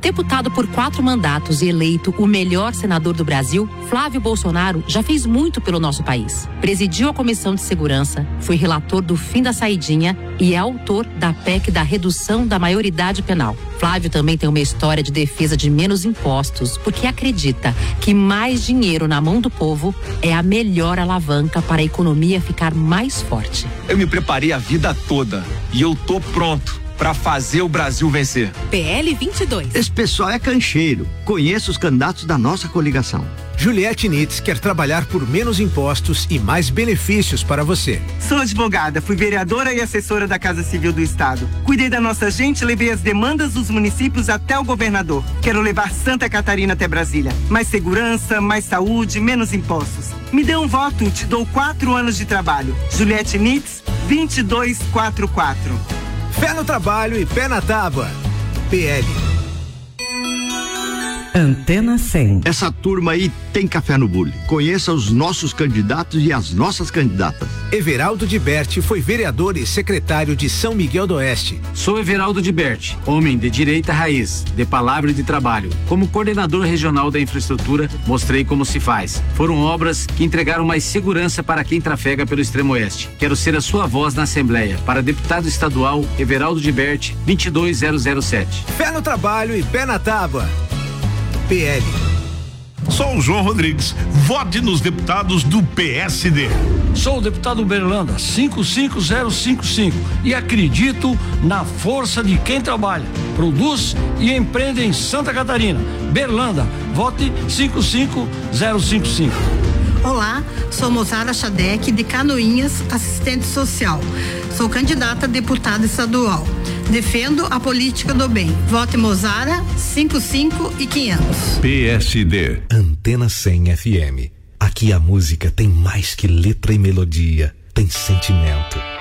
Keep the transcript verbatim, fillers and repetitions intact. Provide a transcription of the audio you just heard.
Deputado por quatro mandatos e eleito o melhor senador do Brasil, Flávio Bolsonaro já fez muito pelo nosso país. Presidiu a Comissão de Segurança, foi relator do fim da saidinha e é autor da P E C da redução da maioridade penal. Flávio também tem uma história de defesa de menos impostos, porque acredita que mais dinheiro na mão do povo é a melhor alavanca para a economia ficar mais forte. Eu me preparei a vida toda e eu tô pronto para fazer o Brasil vencer. P L vinte e dois. Esse pessoal é cancheiro. Conheço os candidatos da nossa coligação. Juliette Nitz quer trabalhar por menos impostos e mais benefícios para você. Sou advogada, fui vereadora e assessora da Casa Civil do Estado. Cuidei da nossa gente, levei as demandas dos municípios até o governador. Quero levar Santa Catarina até Brasília. Mais segurança, mais saúde, menos impostos. Me dê um voto, te dou quatro anos de trabalho. Juliette Nitz, vinte e dois quarenta e quatro. Fé no trabalho e pé na tábua. P L. Antena cem. Essa turma aí tem café no bule. Conheça os nossos candidatos e as nossas candidatas. Everaldo de Berti foi vereador e secretário de São Miguel do Oeste. Sou Everaldo de Berti, homem de direita raiz, de palavra e de trabalho. Como coordenador regional da infraestrutura, mostrei como se faz. Foram obras que entregaram mais segurança para quem trafega pelo extremo oeste. Quero ser a sua voz na Assembleia. Para deputado estadual, Everaldo de Berti, vinte e dois zero zero sete. Fé no trabalho e pé na tábua. P L. Sou o João Rodrigues. Vote nos deputados do P S D. Sou o deputado Berlanda, cinco cinco zero cinco cinco, e acredito na força de quem trabalha, produz e empreende em Santa Catarina. Berlanda, vote cinco cinco zero cinco cinco. Olá, sou Mozara Chadec, de Canoinhas, assistente social. Sou candidata a deputada estadual. Defendo a política do bem. Vote Mozara, cinco cinco e quinhentos. P S D. Antena cem F M. Aqui a música tem mais que letra e melodia, tem sentimento.